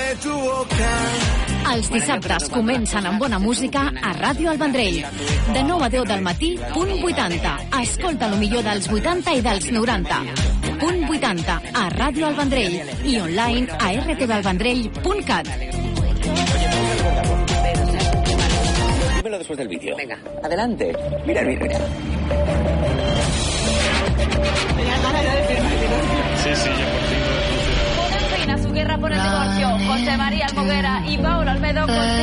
Els dissabtes comencen amb bona música a Ràdio El Vendrell. De 9 a 10 del matí, punt 80. Escolta el millor dels 80 i dels 90. Punt 80 a Ràdio El Vendrell i online a rtvalvendrell.cat. Dímelo después del vídeo. Venga, adelante. Mira. Sí, ya por fin. Ponen fin a su guerra por el divorcio. José María Almoguera y Paula Almedo